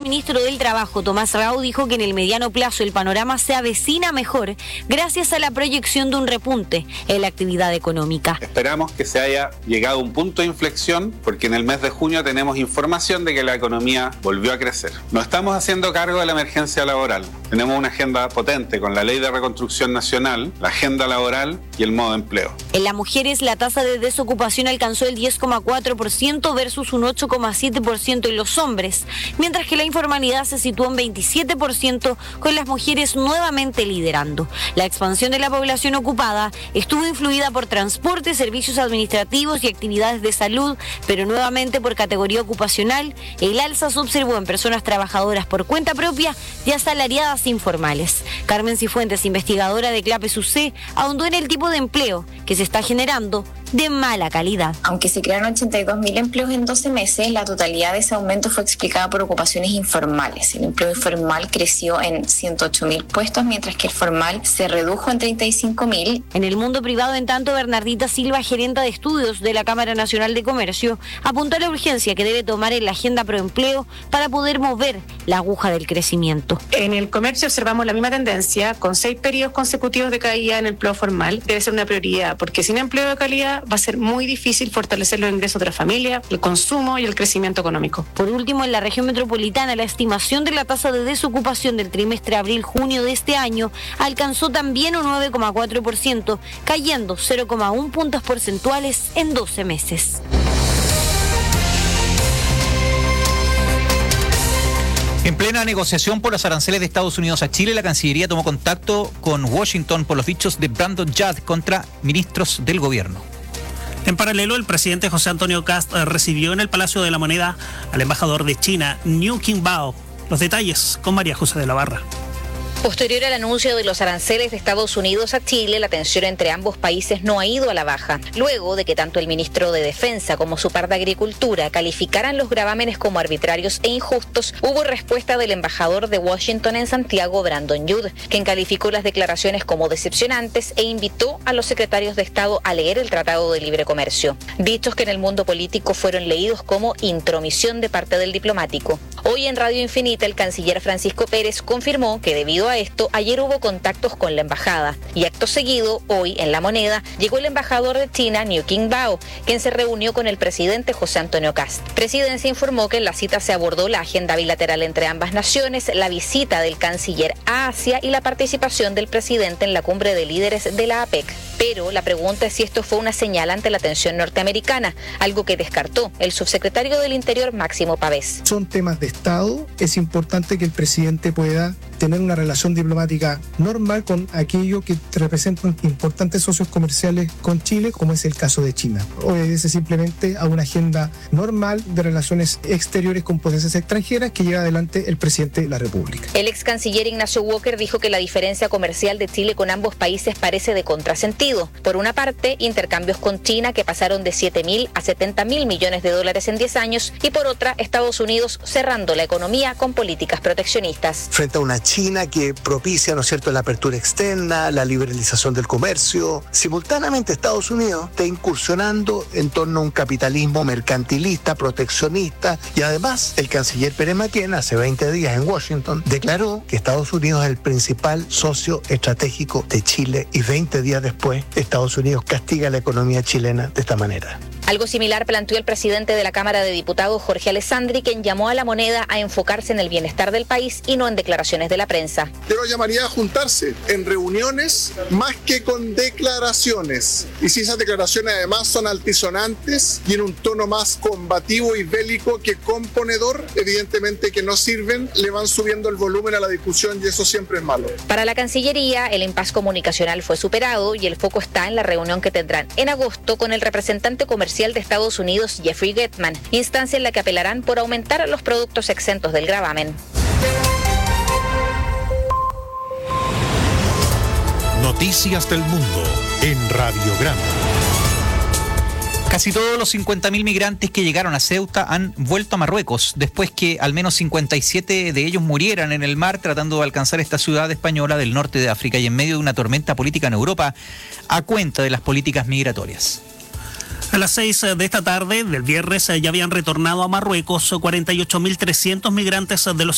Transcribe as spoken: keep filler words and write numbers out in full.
ministro del Trabajo, Tomás Rau, dijo que en el mediano plazo el panorama se avecina mejor gracias a la proyección de un repunte en la actividad económica. Esperamos que se haya llegado a un punto de inflexión porque en el mes de junio tenemos información de que la economía volvió a crecer. No estamos haciendo cargo de la emergencia laboral. Tenemos una agenda potente con la Ley de Reconstrucción Nacional, la agenda laboral y el modo empleo. En las mujeres la tasa de desocupación alcanzó el diez coma cuatro por ciento versus un ocho coma siete por ciento en los hombres, mientras que la informalidad se situó en veintisiete por ciento con las mujeres nuevamente liderando. La expansión de la población ocupada estuvo influida por transporte, servicios administrativos y actividades de salud, pero nuevamente por categoría ocupacional, el alza se observó en personas trabajadoras por cuenta propia y asalariadas informales. Carmen Cifuentes, investigadora de CLAPES U C, ahondó en el tipo de empleo que se está generando de mala calidad. Aunque se crearon ochenta y dos mil empleos en doce meses, la totalidad de ese aumento fue explicada por ocupaciones informales. El empleo informal creció en ciento ocho mil puestos, mientras que el formal se redujo en treinta y cinco mil. En el mundo privado, en tanto, Bernardita Silva, gerenta de estudios de la Cámara Nacional de Comercio, apuntó a la urgencia que debe tomar en la agenda proempleo para poder mover la aguja del crecimiento. En el comercio observamos la misma tendencia, con seis periodos consecutivos de caída en el empleo formal. Debe ser una prioridad, porque sin empleo de calidad va a ser muy difícil fortalecer los ingresos de la familia, el consumo y el crecimiento económico. Por último, en la región metropolitana, la estimación de la tasa de desocupación del trimestre abril-junio de este año alcanzó también un nueve coma cuatro por ciento, cayendo cero coma uno puntos porcentuales en doce meses. En plena negociación por los aranceles de Estados Unidos a Chile, la Cancillería tomó contacto con Washington por los dichos de Brandon Judd contra ministros del gobierno. En paralelo, el presidente José Antonio Kast recibió en el Palacio de la Moneda al embajador de China, Niu Qingbao. Los detalles con María José de la Barra. Posterior al anuncio de los aranceles de Estados Unidos a Chile, la tensión entre ambos países no ha ido a la baja. Luego de que tanto el ministro de Defensa como su par de Agricultura calificaran los gravámenes como arbitrarios e injustos, hubo respuesta del embajador de Washington en Santiago, Brandon Judd, quien calificó las declaraciones como decepcionantes e invitó a los secretarios de Estado a leer el Tratado de Libre Comercio. Dichos que en el mundo político fueron leídos como intromisión de parte del diplomático. Hoy en Radio Infinita, el canciller Francisco Pérez confirmó que debido a esto, ayer hubo contactos con la embajada y acto seguido, hoy en La Moneda, llegó el embajador de China, Niu Qingbao, quien se reunió con el presidente José Antonio Kast. Presidencia informó que en la cita se abordó la agenda bilateral entre ambas naciones, la visita del canciller a Asia y la participación del presidente en la cumbre de líderes de la A P E C. Pero la pregunta es si esto fue una señal ante la tensión norteamericana, algo que descartó el subsecretario del Interior, Máximo Pavés. Son temas de Estado, es importante que el presidente pueda tener una relación diplomática normal con aquello que representan importantes socios comerciales con Chile, como es el caso de China. Obedece simplemente a una agenda normal de relaciones exteriores con potencias extranjeras que lleva adelante el presidente de la República. El ex canciller Ignacio Walker dijo que la diferencia comercial de Chile con ambos países parece de contrasentido. Por una parte, intercambios con China que pasaron de siete mil a setenta mil millones de dólares en diez años, y por otra, Estados Unidos cerrando la economía con políticas proteccionistas. Frente a una China que propicia, ¿no es cierto?, la apertura externa, la liberalización del comercio. Simultáneamente, Estados Unidos está incursionando en torno a un capitalismo mercantilista, proteccionista, y además el canciller Pérez Matien hace veinte días en Washington declaró que Estados Unidos es el principal socio estratégico de Chile, y veinte días después Estados Unidos castiga la economía chilena de esta manera. Algo similar planteó el presidente de la Cámara de Diputados, Jorge Alessandri, quien llamó a La Moneda a enfocarse en el bienestar del país y no en declaraciones de la prensa. Yo lo llamaría a juntarse en reuniones más que con declaraciones. Y si esas declaraciones además son altisonantes y en un tono más combativo y bélico que componedor, evidentemente que no sirven, le van subiendo el volumen a la discusión y eso siempre es malo. Para la Cancillería, el impasse comunicacional fue superado y el foco está en la reunión que tendrán en agosto con el representante comercial de Estados Unidos, Jeffrey Getman, instancia en la que apelarán por aumentar los productos exentos del gravamen. Noticias del mundo en Radiograma. Casi todos los cincuenta mil migrantes que llegaron a Ceuta han vuelto a Marruecos, después que al menos cincuenta y siete de ellos murieran en el mar tratando de alcanzar esta ciudad española del norte de África y en medio de una tormenta política en Europa a cuenta de las políticas migratorias. A las seis de esta tarde del viernes ya habían retornado a Marruecos cuarenta y ocho mil trescientos migrantes de los